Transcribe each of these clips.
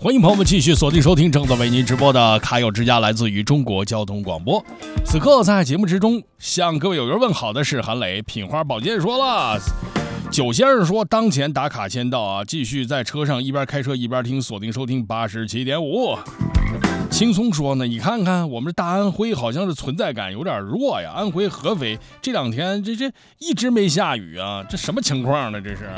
欢迎朋友们继续锁定收听正在为您直播的卡友之家，来自于中国交通广播。此刻在节目之中向各位友人问好的是韩磊。品花宝剑说了，九先生说当前打卡签到啊，继续在车上一边开车一边听，锁定收听87.5。轻松说呢，你看看我们大安徽好像是存在感有点弱呀，安徽合肥这两天这一直没下雨啊，这什么情况呢？这是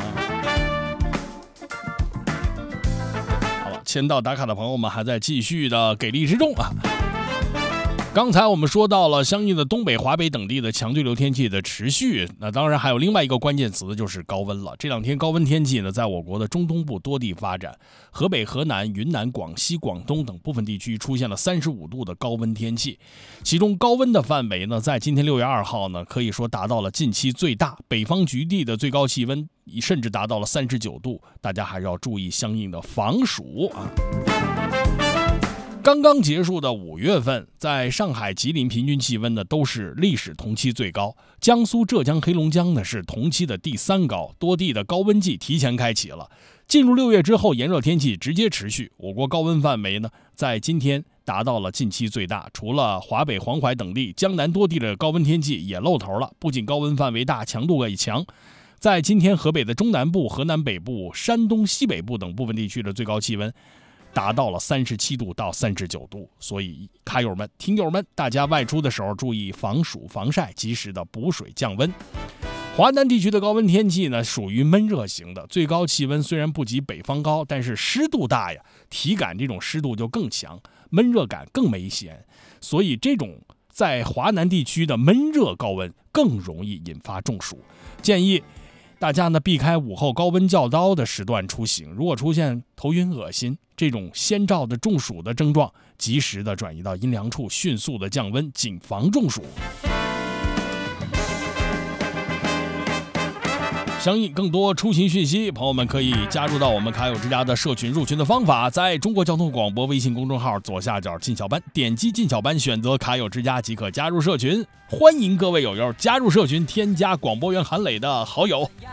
签到打卡的朋友们还在继续的给力之中啊。刚才我们说到了相应的东北、华北等地的强对流天气的持续，那当然还有另外一个关键词就是高温了。这两天高温天气呢，在我国的中东部多地发展，河北、河南、云南、广西、广东等部分地区出现了35度的高温天气，其中高温的范围呢，在今天6月2号呢，可以说达到了近期最大，北方局地的最高气温甚至达到了39度，大家还是要注意相应的防暑啊。刚刚结束的5月份，在上海、吉林平均气温呢都是历史同期最高，江苏、浙江、黑龙江呢是同期的第3高，多地的高温季提前开启了。进入6月之后，炎热天气直接持续，我国高温范围呢在今天达到了近期最大，除了华北、黄淮等地，江南多地的高温天气也露头了，不仅高温范围大，强度也强。在今天，河北的中南部、河南北部、山东西北部等部分地区的最高气温达到了37度到39度，所以卡友们、听友们，大家外出的时候注意防暑防晒，及时的补水降温。华南地区的高温天气呢，属于闷热型的，最高气温虽然不及北方高，但是湿度大呀，体感这种湿度就更强，闷热感更明显，所以这种在华南地区的闷热高温更容易引发中暑，建议大家呢避开午后高温较高的时段出行，如果出现头晕恶心这种先兆的中暑的症状，及时的转移到阴凉处，迅速的降温，谨防中暑。相应更多出行讯息，朋友们可以加入到我们卡友之家的社群，入群的方法在中国交通广播微信公众号左下角进小班，点击进小班选择卡友之家即可加入社群，欢迎各位友友加入社群，添加广播员韩磊的好友。